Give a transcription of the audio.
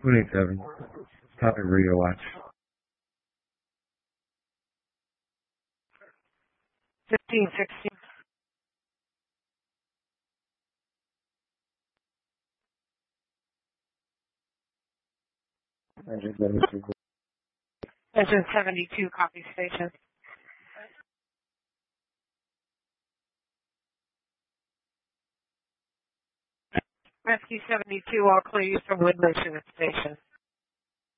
27. Copy radio watch. 1516. Engine 72, copy station. Rescue 72, all clear you from Woodbridge to the station.